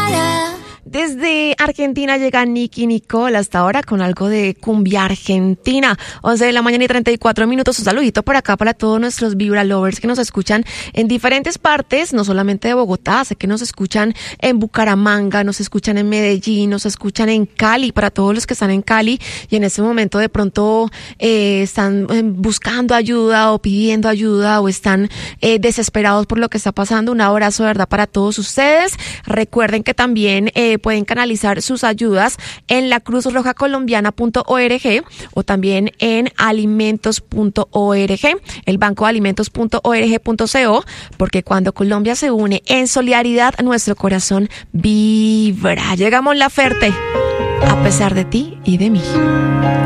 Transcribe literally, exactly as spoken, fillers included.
Desde Argentina llega Nicky Nicole hasta ahora con algo de cumbia argentina. once de la mañana y treinta y cuatro minutos. Un saludito por acá para todos nuestros Vibra Lovers que nos escuchan en diferentes partes, no solamente de Bogotá. Sé que nos escuchan en Bucaramanga, nos escuchan en Medellín, nos escuchan en Cali, para todos los que están en Cali y en este momento de pronto eh, están buscando ayuda o pidiendo ayuda o están eh, desesperados por lo que está pasando. Un abrazo de verdad para todos ustedes. Recuerden que también eh, pueden canalizar sus ayudas en la cruz roja colombiana punto org o también en alimentos punto org, el banco de alimentos punto org punto co, porque cuando Colombia se une en solidaridad, nuestro corazón vibra. Llegamos La Ferte, a pesar de ti y de mí.